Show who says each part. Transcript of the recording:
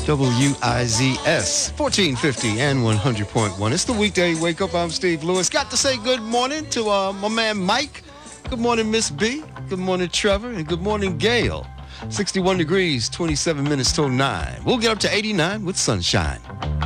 Speaker 1: WIZS 1450 and 100.1. It's the weekday wake up. I'm Steve Lewis. Got to say good morning to my man Mike. Good morning, Miss B. Good morning, Trevor. And good morning, Gail. 61 degrees, 27 minutes till 9. We'll get up to 89 with sunshine.